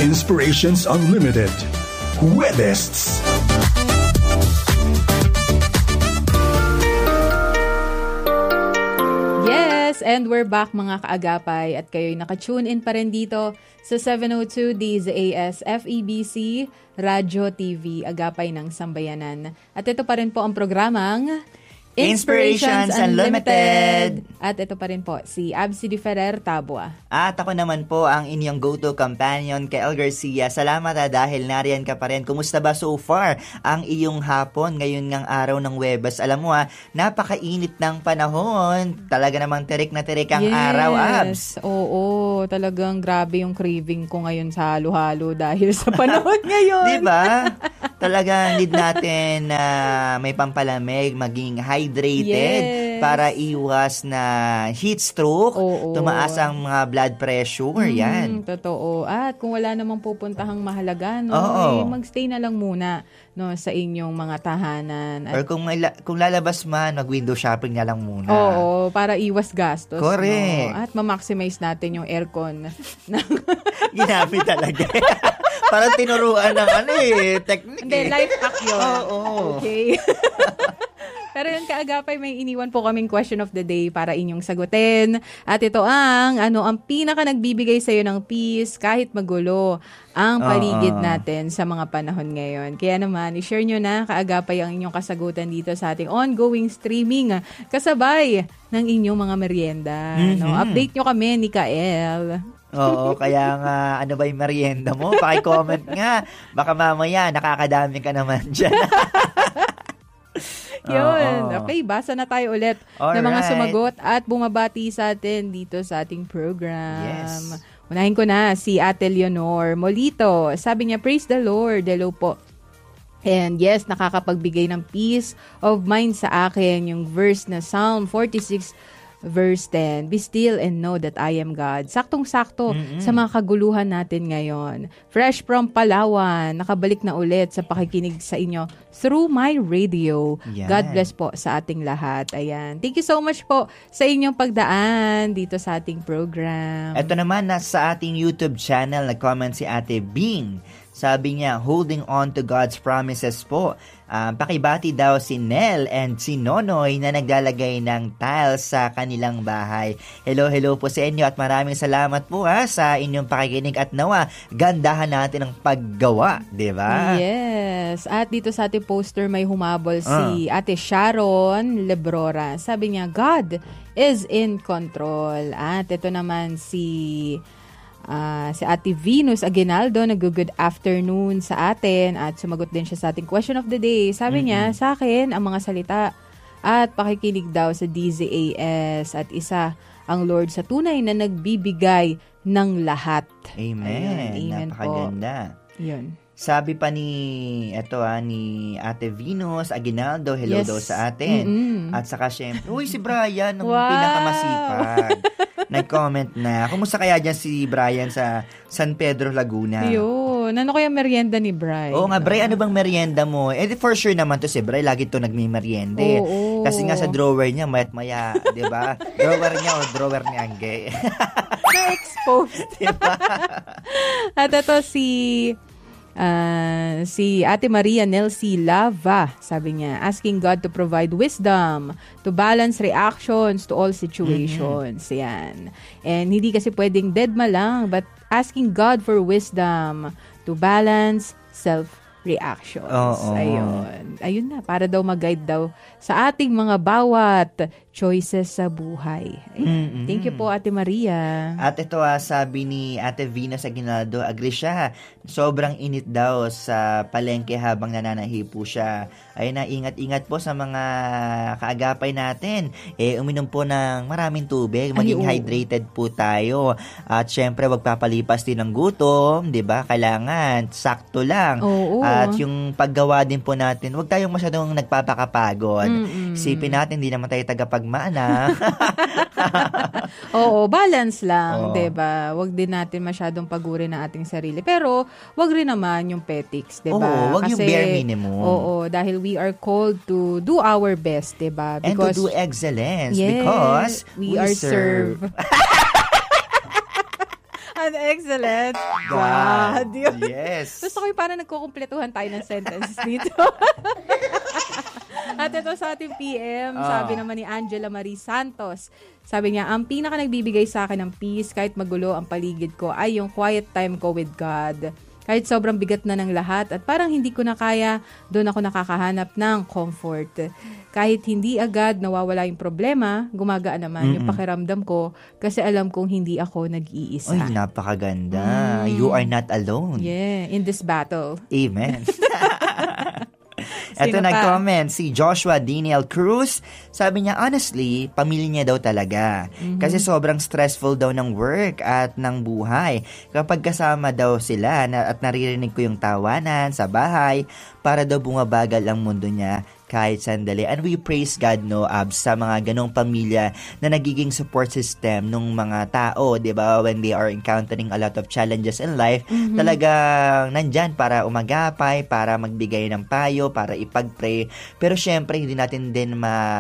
Inspirations Unlimited. Huwebests. Yes, and we're back mga kaagapay at kayo'y naka-tune in pa rin dito sa 702 DZAS FEBC Radio TV, Agapay ng Sambayanan. At ito pa rin po ang programang Inspirations Unlimited. At ito pa rin po si Absi Di Ferrer Tabua. At ako naman po ang inyong go-to companion, Kel Garcia. Salamat dahil nariyan ka pa rin. Kumusta ba so far ang iyong hapon ngayon ngang araw ng Huwebes? Alam mo napakainit ng panahon. Talaga namang tirik na tirik ang araw, Abs. Oo, talagang grabe yung craving ko ngayon sa halo-halo dahil sa panahon ngayon. Diba? Talagang need natin na may pampalamig, maging hydrated para iwas na heat stroke, tumaas ang mga blood pressure, yan. Totoo. At kung wala namang pupuntahang mahalaga, magstay na lang muna sa inyong mga tahanan. Or kung lalabas man, mag-window shopping na lang muna. Oo, para iwas gastos. Correct. At ma-maximize natin yung aircon. Ginamit talaga. Parang tinuruan ng technique. Hindi, life hack yun. Oo. Okay. Pero yun, kaagapay, may iniwan po kaming question of the day para inyong sagutin. At ito ang pinaka nagbibigay sa'yo ng peace kahit magulo ang paligid natin sa mga panahon ngayon. Kaya naman, i-share nyo na kaagapay ang inyong kasagutan dito sa ating ongoing streaming kasabay ng inyong mga merienda. Update nyo kami ni Kael. Oo, kaya nga, ano ba yung merienda mo? Paki-comment nga. Baka mamaya, nakakadami ka naman dyan. Yun. Okay, basa na tayo ulit ng mga sumagot at bumabati sa atin dito sa ating program. Yes. Unahin ko na si Ate Leonor Molito. Sabi niya, praise the Lord. Hello po. And yes, nakakapagbigay ng peace of mind sa akin yung verse na Psalm 46 Verse 10, be still and know that I am God. Saktong-sakto sa mga kaguluhan natin ngayon. Fresh from Palawan, nakabalik na ulit sa pakikinig sa inyo through my radio. Yan. God bless po sa ating lahat. Ayan. Thank you so much po sa inyong pagdaan dito sa ating program. Ito naman, nasa ating YouTube channel, nag-comment si Ate Bing. Sabi niya, holding on to God's promises po. Pakibati daw si Nel and si Nonoy na naglalagay ng tiles sa kanilang bahay. Hello po sa inyo at maraming salamat po sa inyong pakikinig at nawa, gandahan natin ang paggawa, di ba? Yes. At dito sa ating poster may humabol si Ate Sharon Lebrora. Sabi niya, God is in control. At ito naman si Ate Venus Aguinaldo, nag-good afternoon sa atin at sumagot din siya sa ating question of the day. Sabi niya, sa akin, ang mga salita at pakikinig daw sa DZAS at isa ang Lord sa tunay na nagbibigay ng lahat. Amen. Amen. Napakaganda. Yun. Sabi pa ni Ate Venus Aguinaldo, hello daw sa atin. At saka syempre, si Brian, ang pinakamasipag. Nag-comment na. Kumusta kaya dyan si Brian sa San Pedro, Laguna? Yun. Ano kaya merienda ni Brian? Oo nga, Brian, ano bang merienda mo? For sure naman to si Brian, lagi to nagmimerienda. Kasi nga sa drawer niya, mayat-maya, di ba? Drawer niya o drawer ni Angge. Na-exposed. Diba? At ito si Ate Maria Nelsie Lava, sabi niya, asking God to provide wisdom to balance reactions to all situations. Yan. And hindi kasi pwedeng deadma lang, but asking God for wisdom to balance self-reactions. Ayun na, para daw mag-guide daw sa ating mga bawat choices sa buhay. Thank you po, Ate Maria. At ito, sabi ni Ate Venus Aguinaldo, agree siya. Sobrang init daw sa palengke habang nananahi po siya. Ayun na, ingat-ingat po sa mga kaagapay natin. Uminom po ng maraming tubig, maging hydrated po tayo. At syempre, wag papalipas din ng gutom, 'di ba? Kailangan sakto lang. At yung paggawa din po natin, wag tayong masyadong nagpapakapagod. Isipin natin, hindi naman tayo tagapagmana. Balance lang, 'di ba? Wag din natin masyadong pagurin ang ating sarili. Pero wag rin naman yung petics, 'di ba? Wag yung bare minimum. Dahil we are called to do our best, 'di ba? And to do excellence because we are served. naman, excellent. God. Yun. Yes. Gusto ko yung parang nagkukumpletuhan tayo ng sentences dito. At ito sa ating PM, sabi naman ni Angela Marie Santos, sabi niya, ang pinaka nagbibigay sa akin ng peace kahit magulo ang paligid ko ay yung quiet time ko with God. Kahit sobrang bigat na ng lahat at parang hindi ko na kaya, doon ako nakakahanap ng comfort. Kahit hindi agad nawawala yung problema, gumagaan naman yung pakiramdam ko kasi alam kong hindi ako nag-iisa. Ay, napakaganda. You are not alone. Yeah, in this battle. Amen. Ito nag-comment si Joshua Daniel Cruz. Sabi niya, honestly, pamilya niya daw talaga. Kasi sobrang stressful daw ng work at ng buhay. Kapag kasama daw sila at naririnig ko yung tawanan sa bahay, para daw bumabagal ang mundo niya kahit sandali. And we praise God, no, Abs, sa mga ganong pamilya na nagiging support system ng mga tao, di ba? When they are encountering a lot of challenges in life, talagang nandyan para umagapay, para magbigay ng payo, para ipag-pray. Pero syempre, hindi natin din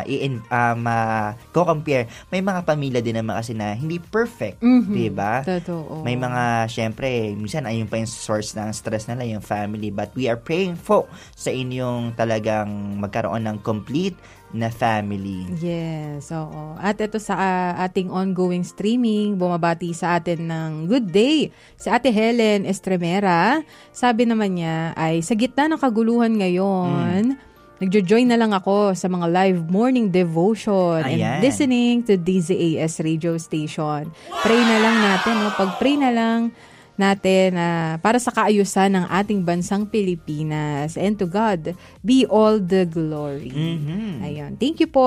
ma-compare. May mga pamilya din naman kasi na hindi perfect, di ba? Totoo. May mga, syempre, minsan ayun pa yung source ng stress nila, yung family. But we are praying for sa inyong talagang magkaroon ng complete na family. Yes, oo. At ito sa ating ongoing streaming, bumabati sa atin ng good day. Si Ate Helen Estremera, sabi naman niya ay sa gitna ng kaguluhan ngayon, nagjo-join na lang ako sa mga live morning devotion and listening to DZAS radio station. Pray na lang natin, no? Pag-pray na lang natin para sa kaayusan ng ating bansang Pilipinas. And to God be all the glory. Ayun. Thank you po.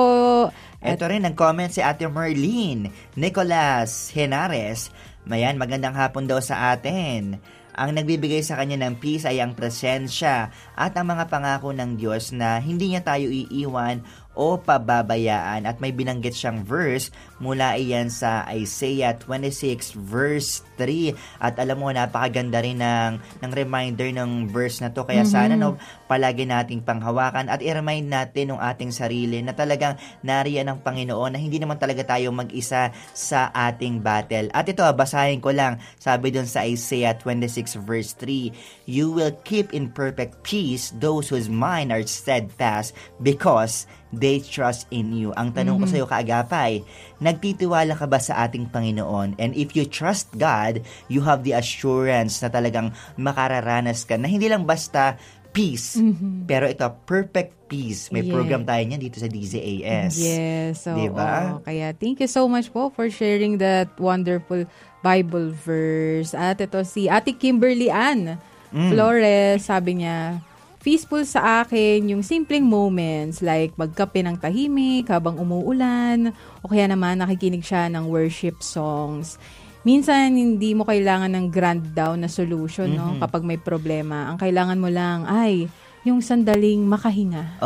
Ito rin, nag-comment si Ate Merlene Nicolas Henares. Mayan, magandang hapon daw sa atin. Ang nagbibigay sa kanya ng peace ay ang presensya at ang mga pangako ng Diyos na hindi niya tayo iiwan o pababayaan. At may binanggit siyang verse mula iyan sa Isaiah 26 verse 3. At alam mo, napakaganda rin ng reminder ng verse na to. Kaya sana palagi nating panghawakan at i-remind natin ng ating sarili na talagang nariyan ng Panginoon, na hindi naman talaga tayo mag-isa sa ating battle. At ito, basahin ko lang. Sabi dun sa Isaiah 26 verse 3, "You will keep in perfect peace those whose mind are steadfast because they trust in you." Ang tanong ko sa iyo, kaagapay, nagtitiwala ka ba sa ating Panginoon? And if you trust God, you have the assurance na talagang makararanas ka na hindi lang basta peace, pero ito, perfect peace. May program tayo niyan dito sa DZAS. Yes. So, diba? Kaya thank you so much po for sharing that wonderful Bible verse. At ito si Ate Kimberly Ann Flores, sabi niya, peaceful sa akin yung simpleng moments like magkape ng tahimik habang umuulan o kaya naman nakikinig siya ng worship songs. Minsan, hindi mo kailangan ng grand down na solution, no? Kapag may problema. Ang kailangan mo lang ay yung sandaling makahinga.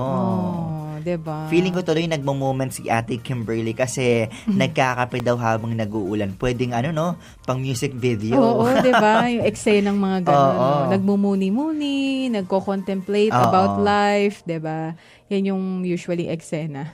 Oo. Diba? Feeling ko tuloy nagmo-moment si Ate Kimberly kasi nagkakape daw habang nag-uulan. Pwedeng pang music video. Oo, diba? Yung eksenang mga gano'n. No? Nagmumuni-muni, nagko-contemplate about life, diba? Yan yung usually eksena.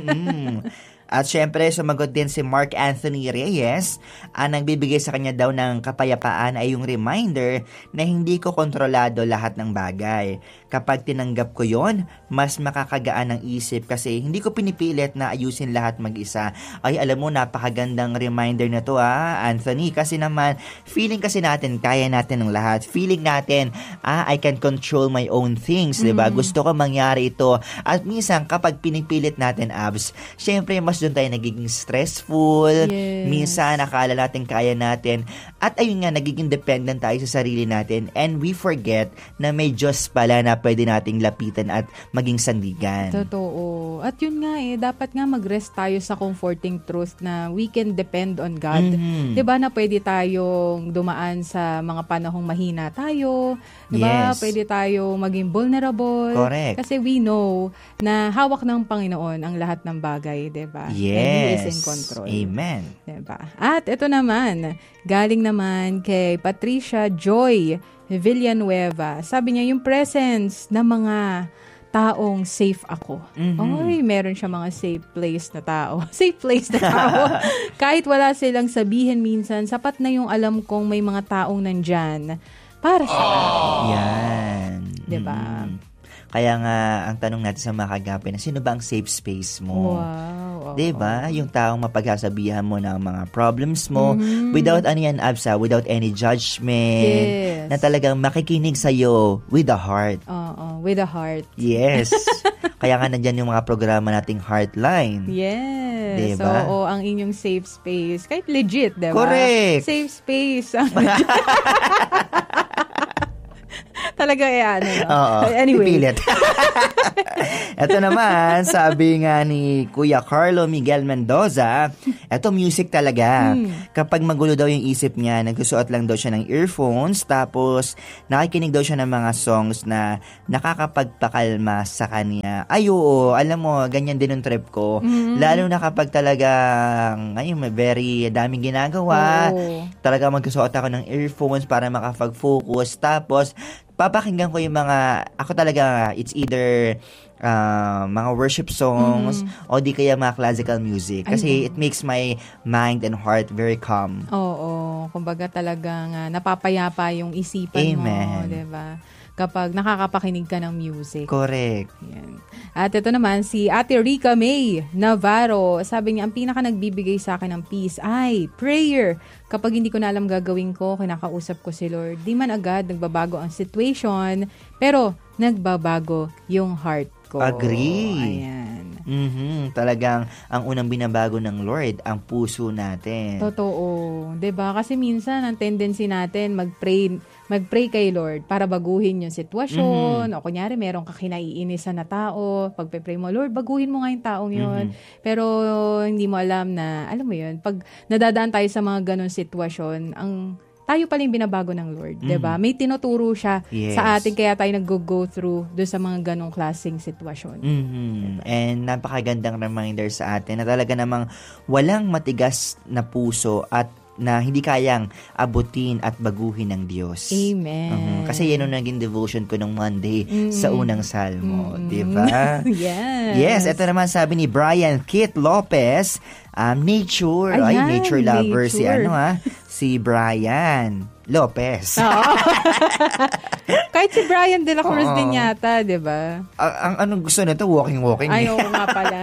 At syempre, sumagot din si Mark Anthony Reyes. Ang nagbibigay sa kanya daw ng kapayapaan ay yung reminder na hindi ko kontrolado lahat ng bagay. Kapag tinanggap ko yon, mas makakagaan ang isip kasi hindi ko pinipilit na ayusin lahat mag-isa. Ay, alam mo, napakagandang reminder na to, Anthony. Kasi naman, feeling kasi natin, kaya natin ng lahat. Feeling natin, I can control my own things, diba? Gusto ko mangyari ito. At minsan, kapag pinipilit natin, Abs, syempre, mas doon tayo nagiging stressful. Yes. Minsan, akala natin kaya natin. At ayun nga, nagiging dependent tayo sa sarili natin. And we forget na may Diyos pala na pwede nating lapitan at maging sandigan. Totoo. At yun nga dapat nga mag-rest tayo sa comforting truth na we can depend on God. Diba na pwede tayong dumaan sa mga panahong mahina tayo. Diba? Yes. Pwede tayo maging vulnerable. Correct. Kasi we know na hawak ng Panginoon ang lahat ng bagay. Diba? Yes. And He is in control. Amen. Diba? At ito naman, galing naman kay Patricia Joy Villanueva. Sabi niya, yung presence ng mga taong safe ako. Oy, meron siya mga safe place na tao. Safe place na tao. Kahit wala silang sabihin minsan, sapat na yung alam kong may mga taong nandyan para sa akin. Yan. Diba? Kaya nga, ang tanong natin sa mga kagapay na, sino ba ang safe space mo? Wow. Diba? Yung taong mapagsasabihan mo ng mga problems mo without without any judgment. Yes. Na talagang makikinig sa'yo with the heart. Oo, with a heart. Yes. Kaya nga nandyan yung mga programa nating Heartline. Yes. Diba? So, ang inyong safe space. Kahit legit, diba? Correct. Safe space. Talaga no? Oo. Anyway. Pipilit. Ito naman, sabi nga ni Kuya Carlo Miguel Mendoza, eto music talaga. Kapag magulo daw yung isip niya, nagsusuot lang daw siya ng earphones, tapos nakikinig daw siya ng mga songs na nakakapagpakalma sa kanya. Ay, oo, alam mo, ganyan din yung trip ko. Lalo na kapag talagang, ngayon, may very daming ginagawa. Talaga magsusuot ako ng earphones para makapag-focus. Tapos, papakinggan ko yung mga, ako talaga, it's either mga worship songs o di kaya mga classical music. Kasi it makes my mind and heart very calm. Oo. Kumbaga talagang napapayapa yung isipan mo. Diba? Kapag nakakapakinig ka ng music. Correct. Yan. At ito naman, si Ate Rica May Navarro. Sabi niya, ang pinaka nagbibigay sa akin ng peace ay prayer. Kapag hindi ko na alam gagawin ko, kinakausap ko si Lord. Di man agad nagbabago ang situation, pero nagbabago yung heart ko. Agree. Ayan. Talagang ang unang binabago ng Lord, ang puso natin. Totoo. 'Di ba? Kasi minsan ang tendency natin magpray kay Lord para baguhin yung sitwasyon. O kunyari, meron ka kinaiinisan na tao. Pagpe-pray mo, Lord, baguhin mo nga yung taong yun. Pero hindi mo alam na, alam mo yun, pag nadadaan tayo sa mga ganun sitwasyon, tayo pala yung binabago ng Lord, 'di ba? May tinuturo siya sa atin, kaya tayo nag-go through doon sa mga ganong klaseng sitwasyon. Diba? And napakagandang reminder sa atin na talaga namang walang matigas na puso at na hindi kayang abutin at baguhin ng Diyos. Amen. Kasi yan yung naging devotion ko nung Monday sa unang salmo. Diba? Yes. Yes, ito naman sabi ni Brian Kit Lopez, nature. Ayan, Ay, nature lover. nature. Si Brian Lopez. Kahit si Brian de la Cruz din yata, di ba? Ang anong gusto nito? Walking. Ay, oo nga pala.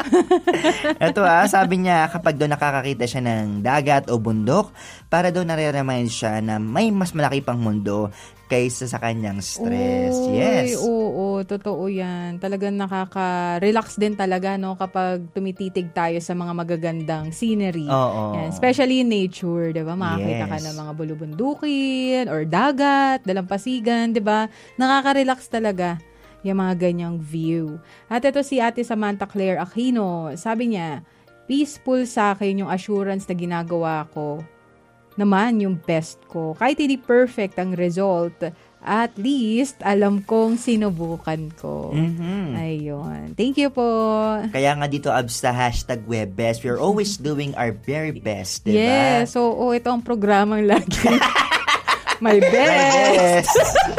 Ito sabi niya, kapag doon nakakakita siya ng dagat o bundok, para doon nare-remind siya na may mas malaki pang mundo kaysa sa kanyang stress. Yes. Oo, totoo yan. Talagang nakaka-relax din talaga, no, kapag tumititig tayo sa mga magagandang scenery. Yan. Especially in nature, di ba? Makakita ka ng mga bulubundukin or dagat, dalampasigan, di ba? Nakaka-relax talaga yung mga ganyang view. At ito si Ate Samantha Claire Aquino. Sabi niya, peaceful sa akin yung assurance na ginagawa ko naman yung best ko. Kahit hindi perfect ang result, at least alam kong sinubukan ko. Ayun. Thank you po. Kaya nga dito, Abs, sa #WebBest, we're always doing our very best, diba? Yes. So, ito ang programang lagi. My best.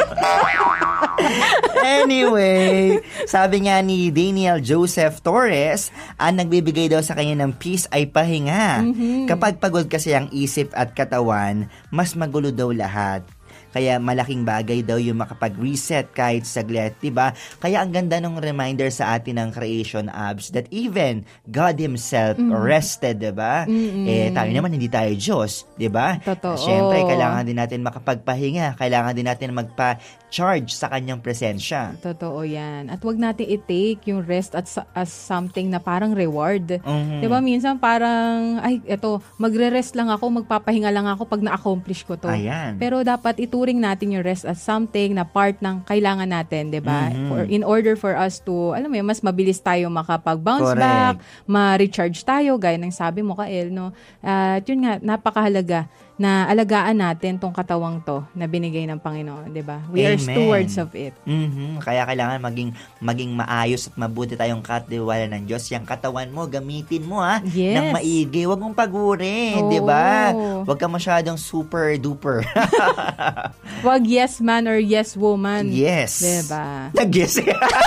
Anyway, sabi nga ni Daniel Joseph Torres, ang nagbibigay daw sa kanya ng peace ay pahinga. Kapag pagod kasi ang isip at katawan, mas magulo daw lahat. Kaya malaking bagay daw yung makapag-reset kahit saglit, diba? Kaya ang ganda ng reminder sa atin ng creation, Abs, that even God Himself rested, diba? Tayo naman, hindi tayo Diyos, diba? Totoo. Siyempre, kailangan din natin makapagpahinga. Kailangan din natin magpa-charge sa kanyang presensya. Totoo yan. At wag natin i-take yung rest as something na parang reward. Diba? Minsan parang, magre-rest lang ako, magpapahinga lang ako pag na-accomplish ko to. Ayan. Pero dapat ituring natin yung rest as something na part ng kailangan natin, 'di ba? In order for us to, alam mo yun, mas mabilis tayo makapag-bounce back, ma-recharge tayo, gaya ng sabi mo, Kael, no? At yun nga, napakahalaga na alagaan natin tong katawang to na binigay ng Panginoon, 'di ba? We are Amen. stewards of it. Kaya kailangan maging maayos at mabuti tayong katiwala ng Diyos. Yung katawan mo, gamitin mo Yes. ng maigi. Huwag mong pagurin, 'di ba? Huwag ka masyadong super duper. Wag yes man or yes woman. Yes. 'Di ba? Nag-yes.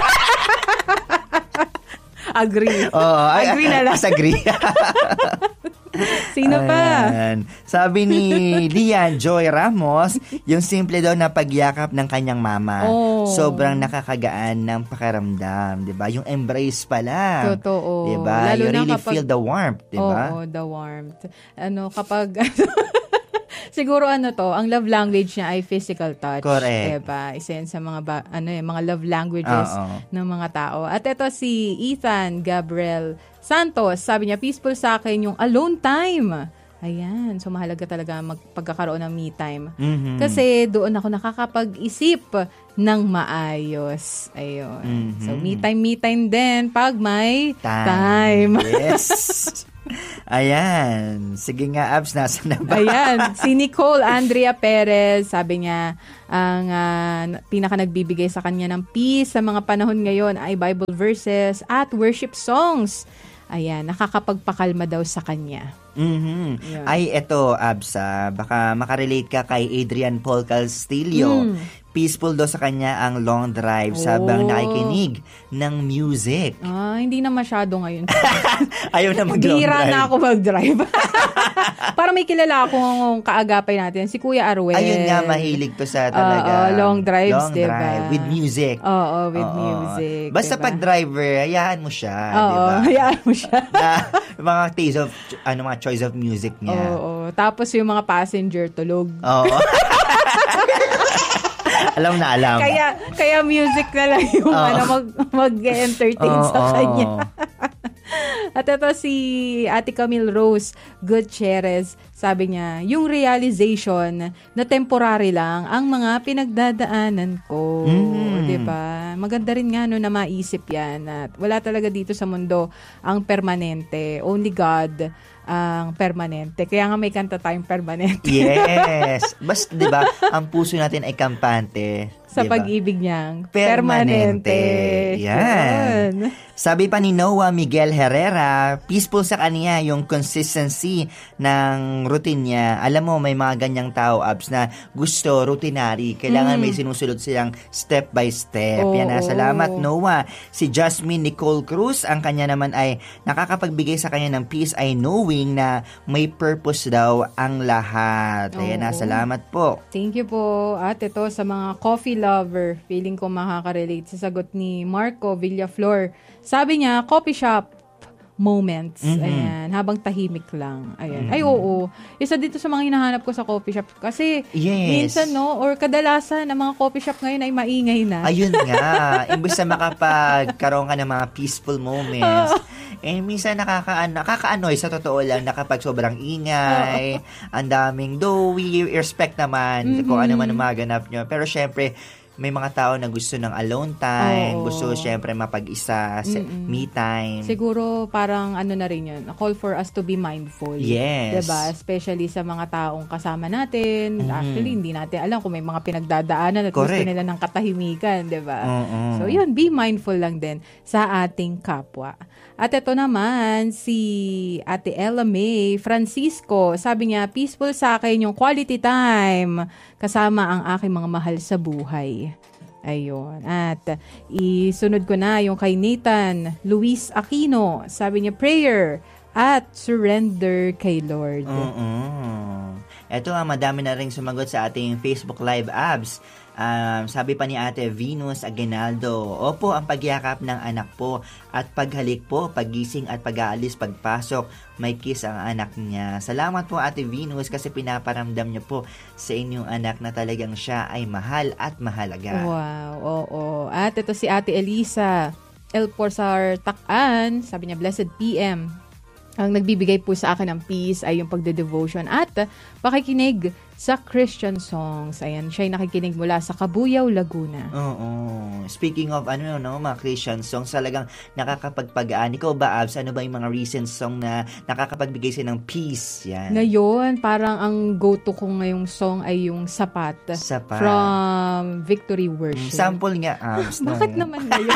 Agree. Oo, Agree na lang. Agree. Sino pa? Ayan. Sabi ni Lian Joy Ramos, yung simple daw na pagyakap ng kanyang mama. Sobrang nakakagaan ng pakiramdam, 'di ba? Yung embrace pala. Totoo. 'Di ba? Lalo You na really kapag, feel the warmth, 'di ba? Oo, the warmth. Kapag siguro ang love language niya ay physical touch. Correct. Diba? Isa yan sa mga love languages ng mga tao. At ito si Ethan Gabriel Santos, sabi niya, peaceful sa akin yung alone time. Ayan. So, mahalaga talaga pagkakaroon ng me time. Kasi doon ako nakakapag-isip ng maayos. Ayun. So, me time din pag may time. Yes. Ayan. Sige nga, Abs, nasa na ba? Ayan. Si Nicole Andrea Perez, sabi niya, ang pinaka nagbibigay sa kanya ng peace sa mga panahon ngayon ay Bible verses at worship songs. Ayan, nakakapagpakalma daw sa kanya. Ay, eto, Abs, baka makarelate ka kay Adrian Paul Castillo. Peaceful daw sa kanya ang long drive sabang nakikinig ng music. Hindi na masyado ngayon. Ayaw na mag-long drive. Bihira na ako mag-drive. Para may kilala akong kaagapay natin, si Kuya Arwel. Ayun nga, mahilig to sa talaga. Long drives, long diba? drive with music. Oo, with music. Basta diba? pag driver, hayaan mo siya, diba? Hayaan mo siya. mga taste of, mga choice of music niya. Oo. Tapos yung mga passenger tulog. Oo. Alam na alam. Kaya music na lang yung mag-entertain sa kanya. At ito si Ate Camille Rose Gutierrez, sabi niya, yung realization na temporary lang ang mga pinagdadaanan ko. Diba? Maganda rin nga na maisip yan. At wala talaga dito sa mundo ang permanente. Only God ang permanente. Kaya nga may kanta tayong permanente. Yes. Basta, di ba, ang puso natin ay kampante. Sa diba? pag-ibig niyang Permanente. Yan. Sabi pa ni Noah Miguel Herrera, peaceful sa kanya yung consistency ng routine niya. Alam mo, may mga ganyang tao, Abs, na gusto routinary. Kailangan may sinusunod silang step by step. Yan na. Salamat, Noah. Si Jasmine Nicole Cruz, ang kanya naman ay nakakapagbigay sa kanya ng peace ay knowing na may purpose daw ang lahat. Ayan na. Salamat po. Thank you po. At ito sa mga coffee lover, feeling ko makaka-relate sa sagot ni Marco Villaflor. Sabi niya, coffee shop moments. Ayan, habang tahimik lang. Ayan. Ay, oo. Isa dito sa mga hinahanap ko sa coffee shop. Kasi, minsan, or kadalasan, ang mga coffee shop ngayon ay maingay na. Ayun nga. Imbes na makapagkaroon ka ng mga peaceful moments, minsan nakaka-annoy sa totoo lang na kapag sobrang ingay, ang daming, though we respect naman kung ano man ang maganap nyo. Pero syempre, may mga tao na gusto ng alone time, gusto syempre mapag-isa, me time. Siguro parang na rin yun, a call for us to be mindful. Yes. Diba? Especially sa mga taong kasama natin. Actually, hindi natin alam kung may mga pinagdadaanan at gusto nila ng katahimikan. Diba? So yun, be mindful lang din sa ating kapwa. At ito naman, si Ate Ella May Francisco, sabi niya, peaceful sa akin yung quality time kasama ang aking mga mahal sa buhay. Ayun. At isunod ko na yung kay Nathan Luis Aquino. Sabi niya, prayer at surrender kay Lord. Ito nga, madami na rin sumagot sa ating Facebook Live Abs. Sabi pa ni Ate Venus Aguinaldo, opo, ang pagyakap ng anak po at paghalik po, paggising at pag-aalis, pagpasok, may kiss ang anak niya. Salamat po Ate Venus kasi pinaparamdam niyo po sa inyong anak na talagang siya ay mahal at mahalaga. Wow, oo. At ito si Ate Elisa El Porsar Takan, sabi niya, blessed PM. Ang nagbibigay po sa akin ng peace ay yung pagde-devotion at pakikinig sa Christian songs. Ayan, siya'y nakikinig mula sa Cabuyao, Laguna. Oo. Speaking of mga Christian songs, talagang nakakapagpagaan. Ikaw ba, Abs, ano ba yung mga recent song na nakakapagbigay sa'yo ng peace? Yan. Ngayon, parang ang go-to ko ngayong song ay yung Sapat. From Victory Worship. Sample nga, Abs. Bakit naman ngayon?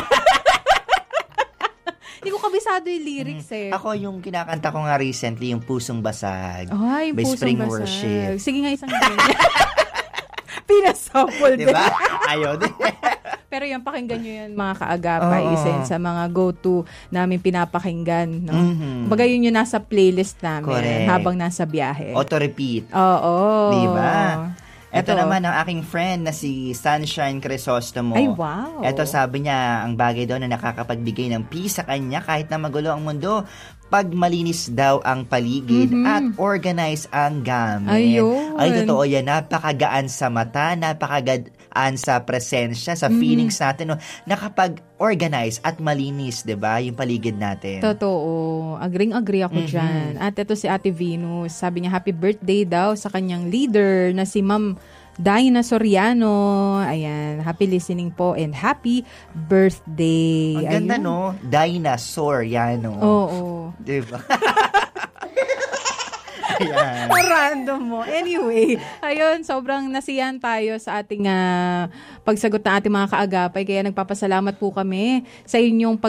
Hindi ko kabisado yung lyrics Ako yung kinakanta ko nga recently, yung Pusong Basag. Ay, by Pusong Spring Basag. Worship. Sige nga, isang ganyan. Pinasample din. Diba? Ayaw din. Pero yung pakinggan nyo yan, mga kaagapay, isa yun sa mga go-to namin pinapakinggan. No? Kumbaga yun yung nasa playlist namin. Correct. Habang nasa biyahe. Auto-repeat. Oo. Diba? Ito naman ang aking friend na si Sunshine Crisostomo. Ay, wow. Ito sabi niya, ang bagay daw na nakakapagbigay ng peace sa kanya kahit na magulo ang mundo, pag malinis daw ang paligid at organize ang gamit. Ayun. Ay, totoo yan. Napakagaan sa mata, napakagaan sa presensya, sa feelings natin. No? Nakapag-organize at malinis, diba? Yung paligid natin. Totoo. Agring-agree ako dyan. At ito si Ate Venus. Sabi niya, happy birthday daw sa kanyang leader na si Ma'am Dina Soriano. Ayan. Happy listening po and happy birthday. Ang ganda, no? Dina Soriano. Oo. Diba? Ayan. Random mo. Anyway, ayun, sobrang nasiyahan tayo sa ating pagsagot ng ating mga kaagapay. Kaya nagpapasalamat po kami sa inyong